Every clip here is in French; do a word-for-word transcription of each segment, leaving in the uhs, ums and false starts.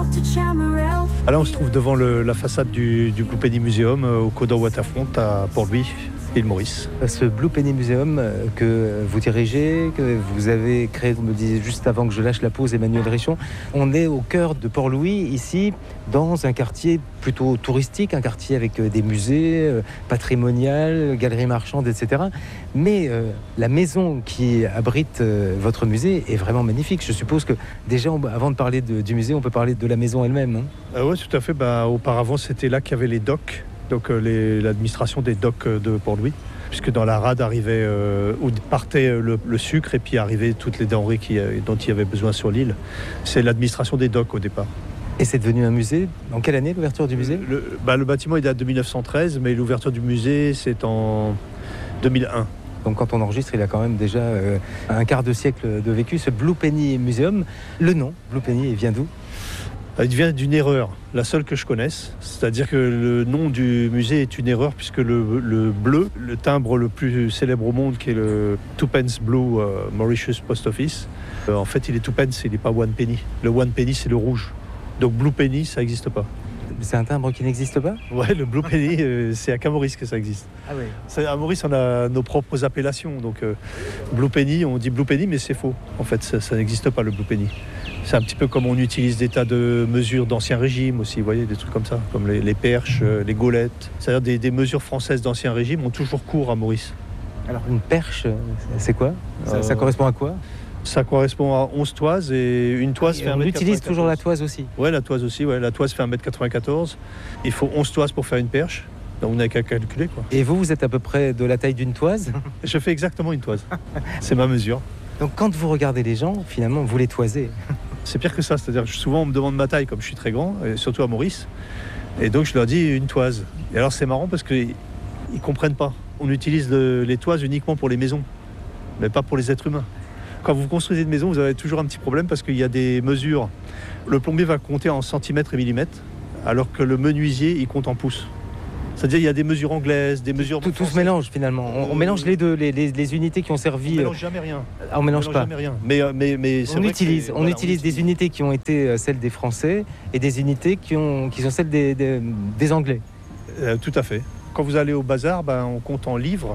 Ah là, on se trouve devant le, la façade du, du Blue Penny Museum euh, au Cawdor Waterfront à Port-Louis, île Maurice. Ce Blue Penny Museum que vous dirigez, que vous avez créé, vous me disiez juste avant que je lâche la pause, Emmanuel Richon, on est au cœur de Port-Louis, ici, dans un quartier plutôt touristique, un quartier avec des musées, patrimonial, galeries marchandes, et cetera. Mais euh, la maison qui abrite euh, votre musée est vraiment magnifique. Je suppose que déjà, on, avant de parler de, du musée, on peut parler de la maison elle-même. Hein. Ah oui, tout à fait. Bah, auparavant, c'était là qu'il y avait les docks. Donc euh, les, l'administration des docks de Port-Louis, puisque dans la rade arrivait euh, où partait le, le sucre et puis arrivaient toutes les denrées qui, euh, dont il y avait besoin sur l'île. C'est l'administration des docks au départ. Et c'est devenu un musée. En quelle année l'ouverture du musée ? le, bah, le bâtiment il date de mille neuf cent treize, mais l'ouverture du musée c'est en deux mille un. Donc quand on enregistre, il a quand même déjà euh, un quart de siècle de vécu, ce Blue Penny Museum. Le nom, Blue Penny, il vient d'où ? Il vient d'une erreur, la seule que je connaisse. C'est-à-dire que le nom du musée est une erreur puisque le, le bleu, le timbre le plus célèbre au monde qui est le Twopence Blue euh, Mauritius Post Office, euh, en fait il est Twopence, il n'est pas One Penny. Le One Penny c'est le rouge. Donc Blue Penny ça n'existe pas. C'est un timbre qui n'existe pas ? Ouais, le Blue Penny euh, c'est à qu'à Maurice que ça existe. Ah oui. C'est, à Maurice on a nos propres appellations. Donc euh, Blue Penny, on dit Blue Penny mais c'est faux. En fait ça, ça n'existe pas le Blue Penny. C'est un petit peu comme on utilise des tas de mesures d'ancien régime aussi, vous voyez, des trucs comme ça, comme les, les perches, euh, les gaulettes. C'est-à-dire des, des mesures françaises d'ancien régime ont toujours cours à Maurice. Alors une perche, c'est quoi ? ça, euh, ça correspond à quoi ? Ça correspond à onze toises et une toise et fait un on mètre utilise quatre-vingt-quatorze. toujours la toise aussi ? Ouais, la toise aussi, ouais. La toise fait un mètre quatre-vingt-quatorze. Il faut onze toises pour faire une perche. Donc on n'a qu'à calculer, quoi. Et vous, vous êtes à peu près de la taille d'une toise ? Je fais exactement une toise. C'est ma mesure. Donc quand vous regardez les gens, finalement, vous les toisez. C'est pire que ça, c'est-à-dire que souvent on me demande ma taille comme je suis très grand, et surtout à Maurice, et donc je leur dis une toise. Et alors c'est marrant parce qu'ils ne comprennent pas. On utilise le, les toises uniquement pour les maisons, mais pas pour les êtres humains. Quand vous construisez une maison, vous avez toujours un petit problème parce qu'il y a des mesures. Le plombier va compter en centimètres et millimètres, alors que le menuisier, il compte en pouces. C'est-à-dire il y a des mesures anglaises, des mesures... Tout, tout se mélange finalement. On, on mélange les deux, les, les, les unités qui ont servi... On ne mélange jamais rien. Ah, on mélange on mélange pas. Jamais rien. Mais, mais, mais c'est on vrai utilise, que, on voilà, utilise on des utilise. unités qui ont été celles des Français et des unités qui, ont, qui sont celles des, des, des Anglais. Euh, tout à fait. Quand vous allez au bazar, ben, on compte en livres.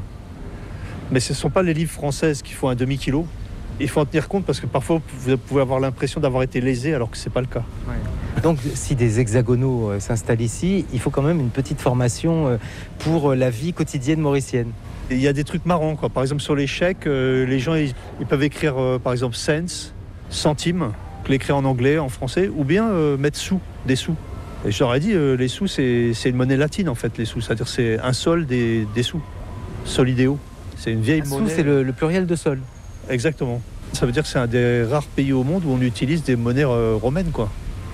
Mais ce ne sont pas les livres françaises qui font un demi-kilo. Il faut en tenir compte parce que parfois vous pouvez avoir l'impression d'avoir été lésé alors que ce n'est pas le cas. Ouais. Donc si des hexagonaux euh, s'installent ici, il faut quand même une petite formation euh, pour euh, la vie quotidienne mauricienne. Et il y a des trucs marrants, quoi. Par exemple sur les chèques, euh, les gens ils, ils peuvent écrire euh, par exemple cents, centimes, l'écrire en anglais, en français, ou bien euh, mettre sous, des sous. Et je leur ai dit, euh, les sous c'est, c'est une monnaie latine en fait, les sous, c'est-à-dire c'est un sol des, des sous, solideo. C'est une vieille Un monnaie. sou, c'est le, le pluriel de sol. Exactement. Ça veut dire que c'est un des rares pays au monde où on utilise des monnaies euh, romaines, quoi.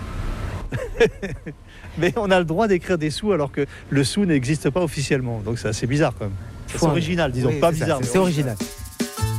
Mais on a le droit d'écrire des sous alors que le sou n'existe pas officiellement. Donc c'est assez bizarre quand même. C'est original, disons, oui, pas c'est bizarre. Ça, c'est, c'est original.